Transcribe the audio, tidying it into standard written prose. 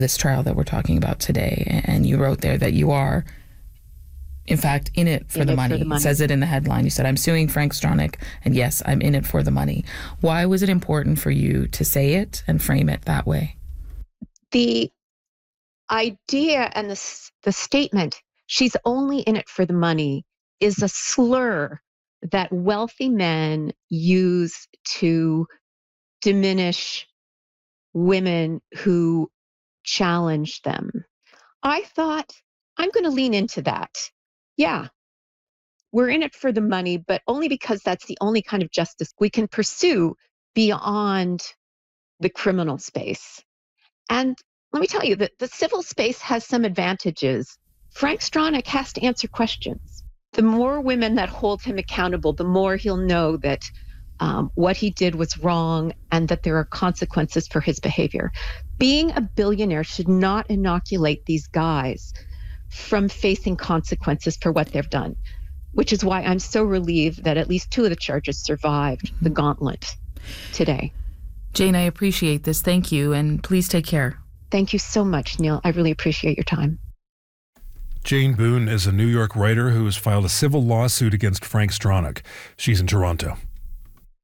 this trial that we're talking about today. And you wrote there that you are, in fact, in it for the money. It says it in the headline. You said, I'm suing Frank Stronach, and yes, I'm in it for the money. Why was it important for you to say it and frame it that way? The idea and the statement, she's only in it for the money, is a slur that wealthy men use to diminish women who challenge them. I thought, I'm going to lean into that. Yeah, we're in it for the money, but only because that's the only kind of justice we can pursue beyond the criminal space. And let me tell you that the civil space has some advantages. Frank Stronach has to answer questions. The more women that hold him accountable, the more he'll know that what he did was wrong and that there are consequences for his behavior. Being a billionaire should not inoculate these guys from facing consequences for what they've done, which is why I'm so relieved that at least 2 of the charges survived the gauntlet today. Jane, I appreciate this. Thank you, and please take care. Thank you so much, Neil. I really appreciate your time. Jane Boone is a New York writer who has filed a civil lawsuit against Frank Stronach. She's in Toronto.